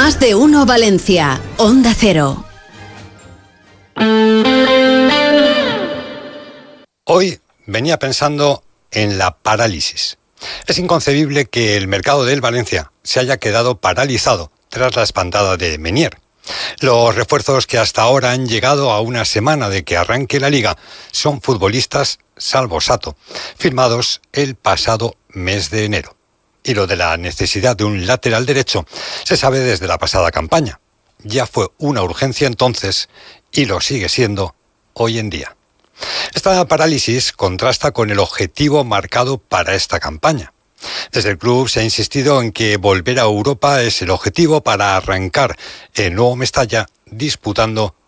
Más de uno Valencia, Onda Cero. Hoy venía pensando en la parálisis. Es inconcebible que el mercado del Valencia se haya quedado paralizado tras la espantada de Menier. Los refuerzos que hasta ahora han llegado a una semana de que arranque la liga son futbolistas, salvo Sato, firmados el pasado mes de enero. Y lo de la necesidad de un lateral derecho se sabe desde la pasada campaña. Ya fue una urgencia entonces y lo sigue siendo hoy en día. Esta parálisis contrasta con el objetivo marcado para esta campaña. Desde el club se ha insistido en que volver a Europa es el objetivo para arrancar el nuevo Mestalla disputando